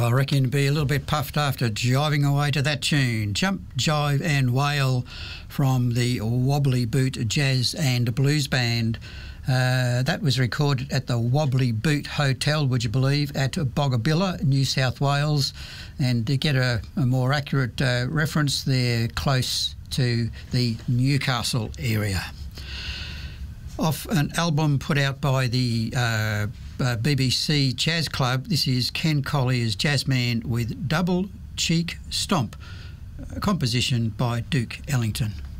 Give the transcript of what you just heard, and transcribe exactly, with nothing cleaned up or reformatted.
I reckon you'd be a little bit puffed after jiving away to that tune. Jump, Jive and Wail from the Wobbly Boot Jazz and Blues Band. Uh, that was recorded at the Wobbly Boot Hotel, would you believe, at Bogabilla, New South Wales. And to get a, a more accurate uh, reference, they're close to the Newcastle area. Off an album put out by the uh, uh, B B C Jazz Club, this is Ken Collier's Jazzman with Double Cheek Stomp, a composition by Duke Ellington.